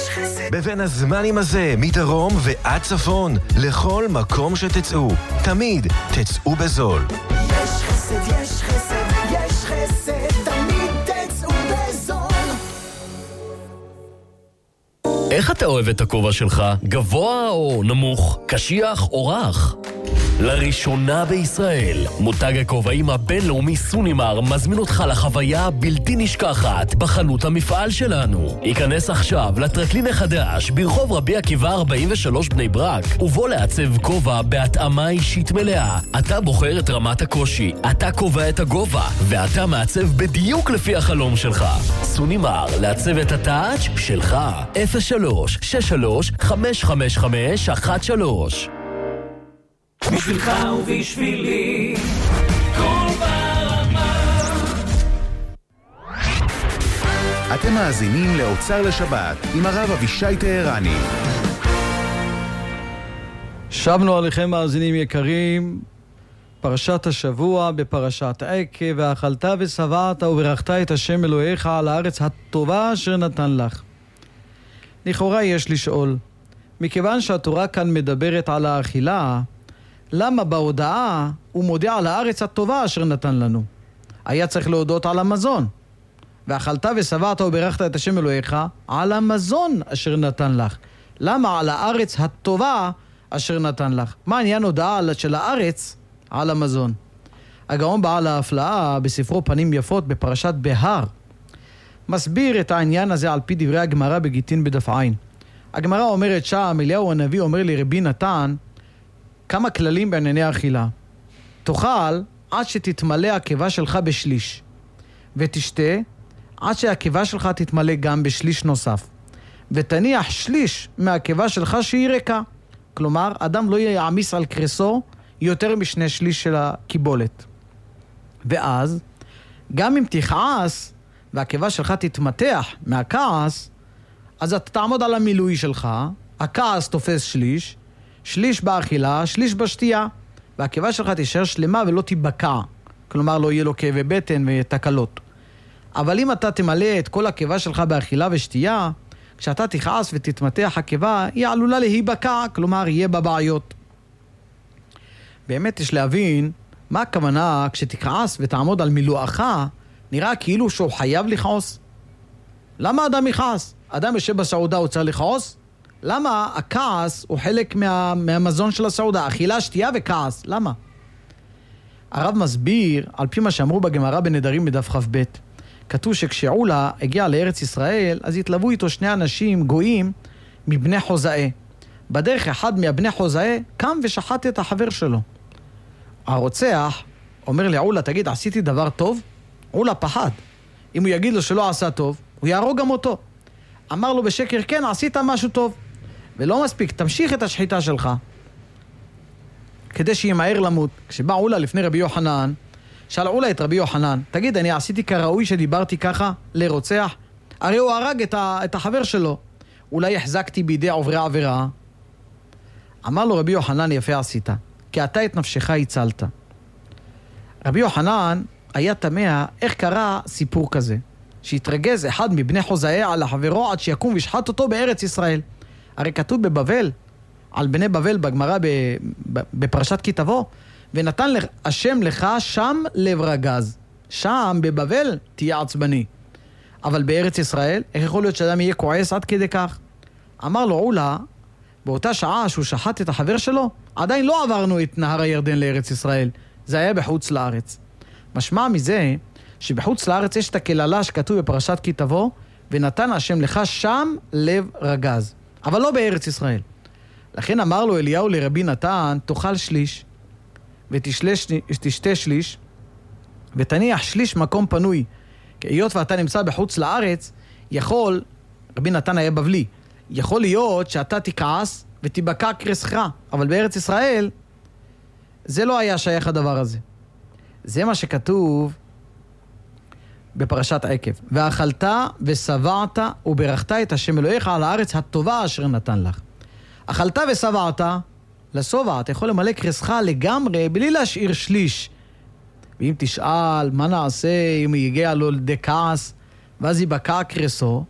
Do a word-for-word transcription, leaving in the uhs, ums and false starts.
בבין הזמנים הזה, מדרום ועד צפון, לכל מקום שתצאו, תמיד תצאו בזול. יש חסד, יש חסד, יש חסד, תמיד תצאו בזול. איך אתה אוהב את הכובע שלך? גבוה או נמוך? קשיח או רך? לראשונה בישראל, מותג הכובעים הבינלאומי סונימר מזמין אותך לחוויה בלתי נשכחת בחנות המפעל שלנו. היכנס עכשיו לטרקלין החדש ברחוב רבי עקיבא ארבעים ושלוש בני ברק, ובוא לעצב כובע בהתאמה אישית מלאה. אתה בוחר את רמת הקושי, אתה קובע את הגובה, ואתה מעצב בדיוק לפי החלום שלך. סונימר, לעצב את הטאץ' שלך. אפס שלוש שש שלוש חמש חמש חמש אחת שלוש. בשבילך ובשבילי כל ברמה. אתם מאזינים לאוצר לשבת עם הרב אבישי טהרני. שבנו עליכם מאזינים יקרים, פרשת השבוע בפרשת עקב, ואכלת ושבעת וברכת את השם אלוהיך על הארץ הטובה אשר נתן לך. לכאורה יש לשאול, מכיוון שהתורה כאן מדברת על האכילה, למה בהודעה הוא מודיע על הארץ הטובה אשר נתן לנו? היה צריך להודות על המזון. ואכלת ושבעת וברכת את השם אלוהיך על המזון אשר נתן לך. למה על הארץ הטובה אשר נתן לך? מה העניין הודעה של הארץ על המזון? הגאון בעל ההפלאה בספרו פנים יפות בפרשת בהר מסביר את העניין הזה על פי דברי הגמרא בגיטין בדף עין. הגמרא אומרת שם, אליהו הנביא אומר לרבי נתן כמה כללים בענייני אכילה. תאכל עד שתתמלא הקיבה שלך בשליש, ותשתה עד שהקיבה שלך תתמלא גם בשליש נוסף, ותניח שליש מהקיבה שלך שהיא ריקה. כלומר, אדם לא יעמיס על קרסו יותר משני שליש של הקיבולת. ואז, גם אם תכעס והקיבה שלך תתמתח מהכעס, אז אתה תעמוד על המילוי שלך, הכעס תופס שליש, שליש באכילה, שליש בשתייה, והקיבה שלך תישאר שלמה ולא תיבקע. כלומר, לא יהיה לו כאבי בטן ותקלות. אבל אם אתה תמלא את כל הקיבה שלך באכילה ושתייה, כשאתה תכעס ותתמתח הקיבה, היא עלולה להיבקע, כלומר, יהיה בה בעיות. באמת יש להבין מה הכוונה כשתכעס ותעמוד על מילואך, נראה כאילו שהוא חייב לכעוס. למה אדם יכעס? אדם יושב בסעודה, הוא צריך לכעוס? למה הכעס הוא חלק מה, מהמזון של הסעודה? אכילה, שתייה וכעס. למה? הרב מסביר, על פי מה שאמרו בגמרא בנדרים בדף חב. כתוב שכשעולה הגיע לארץ ישראל, אז התלוו איתו שני אנשים גויים מבני חוזאי. בדרך אחד מהבני חוזאי קם ושחט את החבר שלו. הרוצח אומר לעולה, תגיד, עשיתי דבר טוב? עולה פחד. אם הוא יגיד לו שלא עשה טוב, הוא יהרוג גם אותו. אמר לו בשקר, כן, עשית משהו טוב. ולא מספיק, תמשיך את השחיטה שלך. כדי שימהר למות. כשבא עולה לפני רבי יוחנן, שאל עולה את רבי יוחנן, תגיד, אני עשיתי כראוי שדיברתי ככה לרוצח? הרי הוא הרג את, ה- את החבר שלו. אולי החזקתי בידי עוברי עבירה? אמר לו רבי יוחנן, יפה עשית, כי אתה את נפשך הצלת. רבי יוחנן היה תמה איך קרה סיפור כזה, שהתרגז אחד מבני חוזאי על החברו עד שיקום ושחט אותו בארץ ישראל. הרי כתוב בבבל, על בני בבל בגמרא בפרשת כי תבוא, ונתן השם לך שם לב רגז. שם בבבל תהיה עצבני. אבל בארץ ישראל, איך יכול להיות שאדם יהיה כועס עד כדי כך? אמר לו עולה, באותה שעה שהוא שחט את החבר שלו, עדיין לא עברנו את נהר הירדן לארץ ישראל. זה היה בחוץ לארץ. משמע מזה שבחוץ לארץ יש את הכללה שכתוב בפרשת כי תבוא, ונתן השם לך שם לב רגז. אבל לא בארץ ישראל. לכן אמר לו אליהו לרבי נתן, תאכל שליש, ותשתה שליש, ותניח שליש מקום פנוי. כי היות ואתה נמצא בחוץ לארץ, יכול, רבי נתן היה בבלי, יכול להיות שאתה תכעס ותיבקע קרסך, אבל בארץ ישראל זה לא היה שייך הדבר הזה. זה מה שכתוב בפרשת עקב. ואכלת ושבעת וברכת את השם אלוהיך על הארץ הטובה אשר נתן לך. אכלת ושבעת, לשובע, אתה יכול למלא קרסך לגמרי בלי להשאיר שליש. ואם תשאל מה נעשה אם הוא יגיע לו לידי כעס ואז יבקע קרסו,